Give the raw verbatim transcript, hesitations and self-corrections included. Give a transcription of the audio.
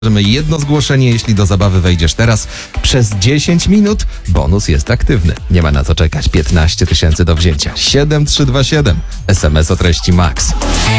Możemy jedno zgłoszenie, jeśli do zabawy wejdziesz teraz. Przez dziesięć minut bonus jest aktywny. Nie ma na co czekać. piętnaście tysięcy do wzięcia. siedem trzy dwa siedem. S M S o treści MAX.